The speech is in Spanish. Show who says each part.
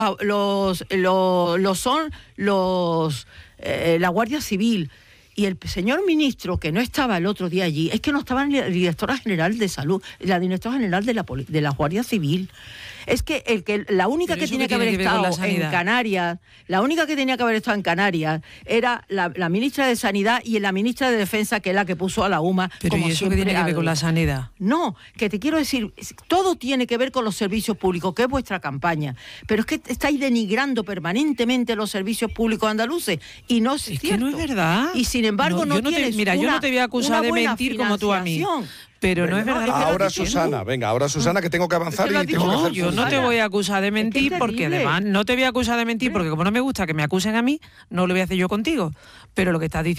Speaker 1: son la Guardia Civil. Y el señor ministro, que no estaba el otro día allí, es que no estaba ni la directora general de salud, la directora general de la Guardia Civil. Es que la única que tenía que haber estado en Canarias, era la ministra de Sanidad y la ministra de Defensa, que es la que puso a la UMA.
Speaker 2: Pero ¿y eso qué tiene que ver con la sanidad?
Speaker 1: No, que te quiero decir, todo tiene que ver con los servicios públicos, que es vuestra campaña. Pero es que estáis denigrando permanentemente los servicios públicos andaluces y no es cierto.
Speaker 2: Que no es verdad.
Speaker 1: Y sin embargo no tienes
Speaker 2: yo no te voy a acusar de mentir como tú a mí. Pero no es verdad.
Speaker 3: Ahora Susana, que tengo que avanzar y tengo que hacer.
Speaker 2: Yo no te voy a acusar de mentir, porque además no te voy a acusar de mentir, porque como no me gusta que me acusen a mí, no lo voy a hacer yo contigo. Pero lo que estás diciendo